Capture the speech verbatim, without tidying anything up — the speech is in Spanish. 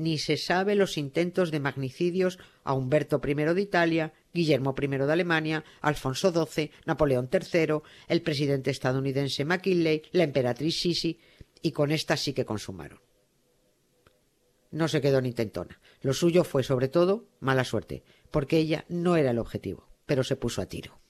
ni se sabe los intentos de magnicidios a Humberto primero de Italia, Guillermo primero de Alemania, Alfonso doce, Napoleón tercero, el presidente estadounidense McKinley, la emperatriz Sisi, y con esta sí que consumaron. No se quedó ni intentona. Lo suyo fue, sobre todo, mala suerte, porque ella no era el objetivo, pero se puso a tiro.